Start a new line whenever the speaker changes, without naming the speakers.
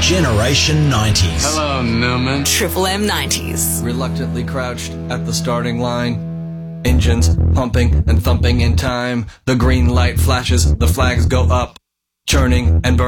Generation 90s.
Hello, Newman.
Triple M 90s.
Reluctantly crouched at the starting line. Engines pumping and thumping in time. The green light flashes, the flags go up. Churning and burning.